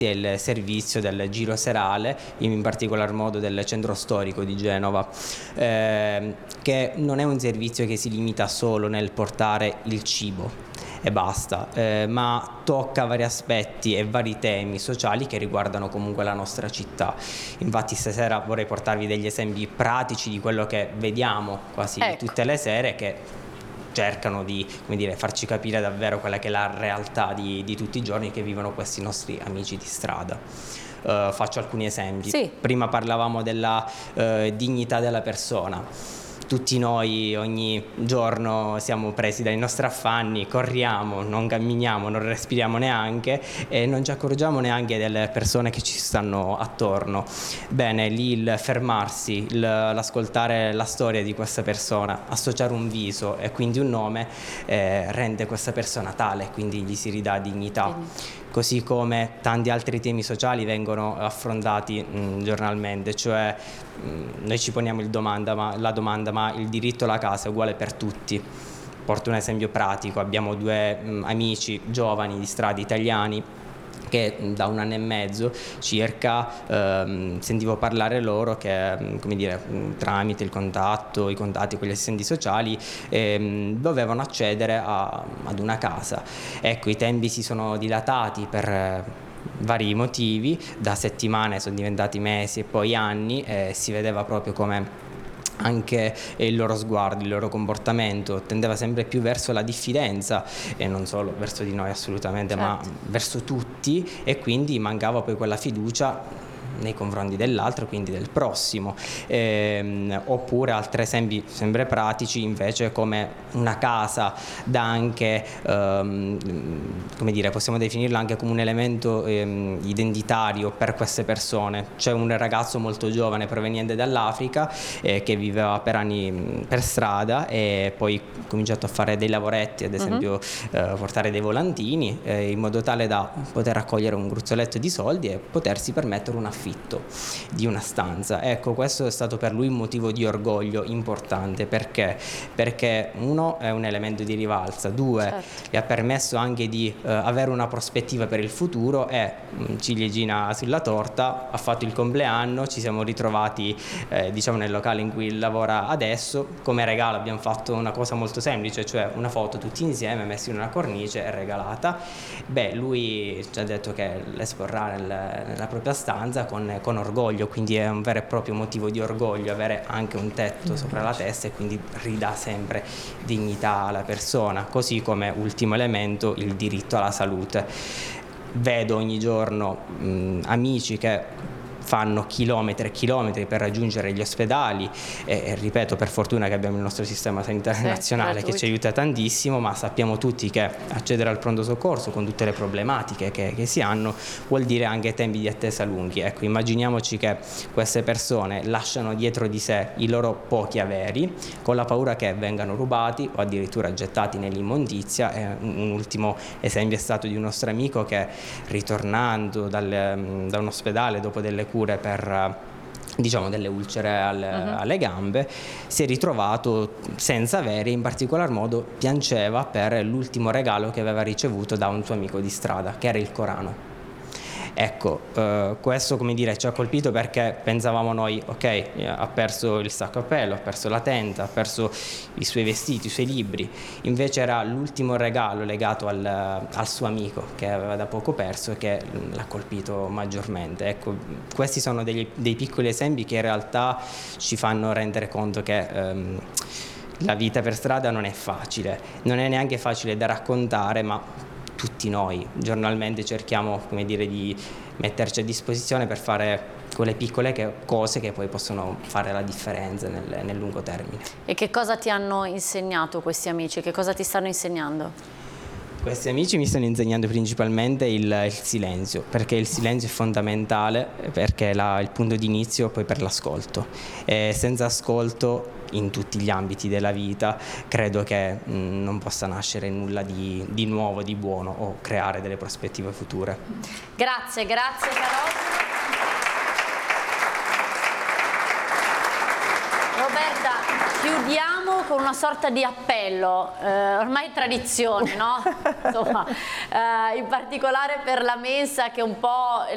il servizio del giro serale, in particolar modo del centro storico di Genova, che non è un servizio che si limita solo nel portare il cibo e basta, ma tocca vari aspetti e vari temi sociali che riguardano comunque la nostra città. Infatti stasera vorrei portarvi degli esempi pratici di quello che vediamo quasi tutte le sere, che cercano di, come dire, farci capire davvero quella che è la realtà di tutti i giorni che vivono questi nostri amici di strada. Faccio alcuni esempi. Sì. Prima parlavamo della dignità della persona. Tutti noi ogni giorno siamo presi dai nostri affanni, corriamo, non camminiamo, non respiriamo neanche e non ci accorgiamo neanche delle persone che ci stanno attorno. Bene, lì il fermarsi, l'ascoltare la storia di questa persona, associare un viso e quindi un nome rende questa persona tale, quindi gli si ridà dignità. Così come tanti altri temi sociali vengono affrontati giornalmente, cioè noi ci poniamo la domanda, ma il diritto alla casa è uguale per tutti? Porto un esempio pratico: abbiamo due amici giovani di strada italiani che da 1 anno e mezzo circa sentivo parlare loro che, come dire, tramite i contatti con gli assistenti sociali dovevano accedere ad una casa. Ecco, i tempi si sono dilatati per vari motivi, da settimane sono diventati mesi e poi anni, e si vedeva proprio come anche il loro sguardo, il loro comportamento tendeva sempre più verso la diffidenza, e non solo verso di noi assolutamente, ma verso tutti, e quindi mancava poi quella fiducia nei confronti dell'altro, quindi del prossimo. Oppure altri esempi sempre pratici invece, come una casa dà anche, come dire, possiamo definirla anche come un elemento identitario per queste persone. C'è un ragazzo molto giovane proveniente dall'Africa che viveva per anni per strada e poi ha cominciato a fare dei lavoretti, ad esempio portare dei volantini, in modo tale da poter raccogliere un gruzzoletto di soldi e potersi permettere un affitto di una stanza. Ecco, questo è stato per lui un motivo di orgoglio importante. Perché uno, è un elemento di rivalsa, due, gli ha permesso anche di avere una prospettiva per il futuro, e ciliegina sulla torta, ha fatto il compleanno, ci siamo ritrovati diciamo nel locale in cui lavora adesso. Come regalo abbiamo fatto una cosa molto semplice, cioè una foto tutti insieme messi in una cornice e regalata. Beh, lui ci ha detto che l'esporrà nella propria stanza con orgoglio, quindi è un vero e proprio motivo di orgoglio avere anche un tetto sopra la testa, e quindi ridà sempre dignità alla persona. Così come ultimo elemento, il diritto alla salute. Vedo ogni giorno amici che fanno chilometri e chilometri per raggiungere gli ospedali, e ripeto, per fortuna che abbiamo il nostro sistema sanitario nazionale che ci aiuta tantissimo, ma sappiamo tutti che accedere al pronto soccorso con tutte le problematiche che si hanno vuol dire anche tempi di attesa lunghi. Ecco, immaginiamoci che queste persone lasciano dietro di sé i loro pochi averi con la paura che vengano rubati o addirittura gettati nell'immondizia. Un ultimo esempio è stato di un nostro amico che, ritornando da un ospedale dopo delle cure per diciamo delle ulcere alle gambe, si è ritrovato senza avere, in particolar modo piangeva per l'ultimo regalo che aveva ricevuto da un suo amico di strada, che era il Corano. Ecco, questo, come dire, ci ha colpito perché pensavamo noi, ok, ha perso il sacco a pelo, ha perso la tenda, ha perso i suoi vestiti, i suoi libri. Invece era l'ultimo regalo legato al suo amico che aveva da poco perso, e che l'ha colpito maggiormente. Ecco, questi sono dei piccoli esempi che in realtà ci fanno rendere conto che la vita per strada non è facile, non è neanche facile da raccontare, ma tutti noi giornalmente cerchiamo, come dire, di metterci a disposizione per fare quelle piccole cose che poi possono fare la differenza nel lungo termine. E che cosa ti hanno insegnato questi amici? Che cosa ti stanno insegnando? Questi amici mi stanno insegnando principalmente il silenzio, perché il silenzio è fondamentale, perché è il punto di inizio poi per l'ascolto. E senza ascolto in tutti gli ambiti della vita credo che non possa nascere nulla di nuovo, di buono, o creare delle prospettive future. Grazie Carol. Roberta, chiudiamo con una sorta di appello, ormai è tradizione, no? Insomma, in particolare per la mensa, che un po'